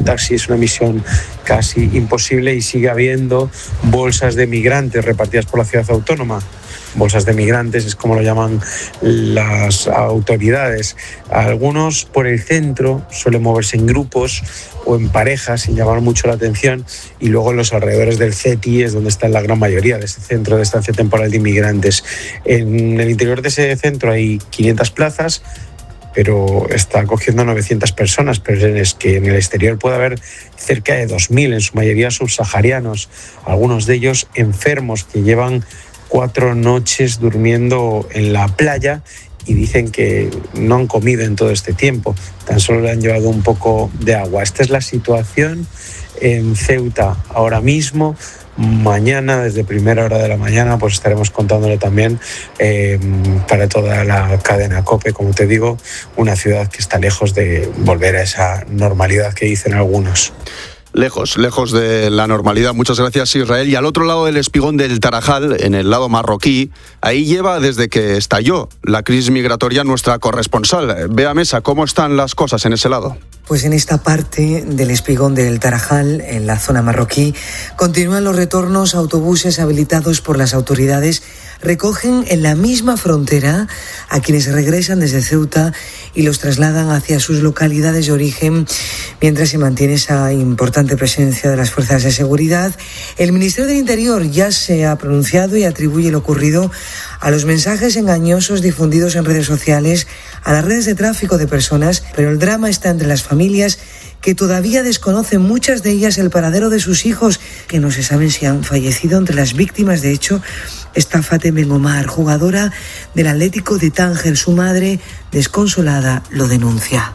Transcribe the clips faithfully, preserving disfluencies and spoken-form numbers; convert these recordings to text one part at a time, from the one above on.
taxi es una misión casi imposible y sigue habiendo bolsas de migrantes repartidas por la ciudad autónoma. Bolsas de migrantes es como lo llaman las autoridades. Algunos por el centro suelen moverse en grupos o en parejas sin llamar mucho la atención, y luego en los alrededores del C E T I es donde está la gran mayoría de este centro de estancia temporal de inmigrantes. En el interior de ese centro hay quinientas plazas, pero está acogiendo novecientas personas, pero es que en el exterior puede haber cerca de dos mil, en su mayoría subsaharianos, algunos de ellos enfermos que llevan cuatro noches durmiendo en la playa y dicen que no han comido en todo este tiempo, tan solo le han llevado un poco de agua. Esta es la situación en Ceuta ahora mismo. Mañana, desde primera hora de la mañana, pues estaremos contándole también eh, para toda la cadena COPE, como te digo, una ciudad que está lejos de volver a esa normalidad que dicen algunos. Lejos, lejos de la normalidad. Muchas gracias, Israel. Y al otro lado del espigón del Tarajal, en el lado marroquí, ahí lleva desde que estalló la crisis migratoria nuestra corresponsal. Bea Mesa, ¿cómo están las cosas en ese lado? Pues en esta parte del espigón del Tarajal, en la zona marroquí, continúan los retornos. Autobuses habilitados por las autoridades recogen en la misma frontera a quienes regresan desde Ceuta y los trasladan hacia sus localidades de origen, mientras se mantiene esa importante presencia de las fuerzas de seguridad. El Ministerio del Interior ya se ha pronunciado y atribuye lo ocurrido a los mensajes engañosos difundidos en redes sociales, a las redes de tráfico de personas, pero el drama está entre las familias, que todavía desconocen muchas de ellas el paradero de sus hijos, que no se saben si han fallecido. Entre las víctimas, de hecho, está Fatem Ben Omar, jugadora del Atlético de Tánger. Su madre, desconsolada, lo denuncia.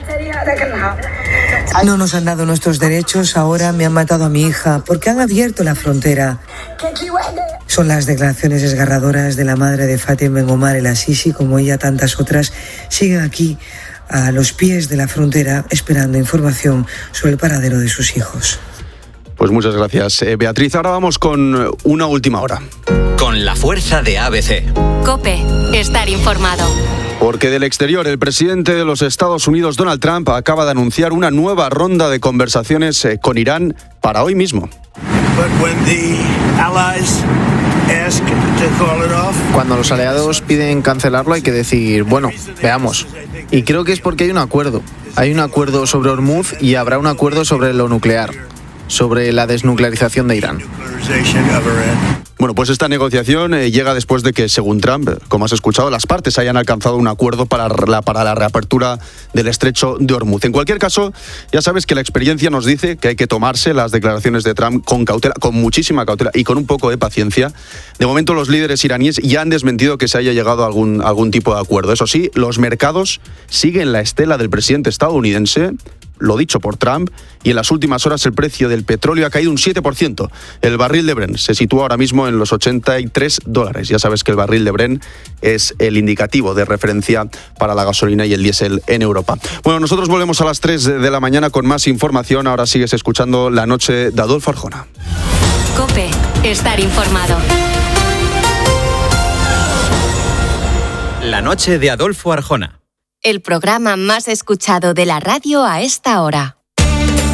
No nos han dado nuestros derechos, ahora me han matado a mi hija porque han abierto la frontera. Son las declaraciones desgarradoras de la madre de Fatem Ben Omar El Asisi. Como ella, tantas otras siguen aquí a los pies de la frontera esperando información sobre el paradero de sus hijos. Pues muchas gracias, eh, Beatriz. Ahora vamos con una última hora. Con la fuerza de A B C. COPE, estar informado. Porque del exterior, el presidente de los Estados Unidos, Donald Trump, acaba de anunciar una nueva ronda de conversaciones eh, con Irán para hoy mismo. Cuando los aliados piden cancelarlo hay que decir, bueno, veamos. Y creo que es porque hay un acuerdo. Hay un acuerdo sobre Hormuz y habrá un acuerdo sobre lo nuclear, sobre la desnuclearización de Irán. Bueno, pues esta negociación eh, llega después de que, según Trump, como has escuchado, las partes hayan alcanzado un acuerdo para la, para la reapertura del estrecho de Hormuz. En cualquier caso, ya sabes que la experiencia nos dice que hay que tomarse las declaraciones de Trump con cautela, con muchísima cautela y con un poco de paciencia. De momento, los líderes iraníes ya han desmentido que se haya llegado a algún, algún tipo de acuerdo. Eso sí, los mercados siguen la estela del presidente estadounidense, lo dicho por Trump, y en las últimas horas el precio del petróleo ha caído un siete por ciento. El barril de Brent se sitúa ahora mismo en los ochenta y tres dólares. Ya sabes que el barril de Brent es el indicativo de referencia para la gasolina y el diésel en Europa. Bueno, nosotros volvemos a las tres de la mañana con más información. Ahora sigues escuchando La Noche de Adolfo Arjona. COPE, estar informado. La Noche de Adolfo Arjona. El programa más escuchado de la radio a esta hora.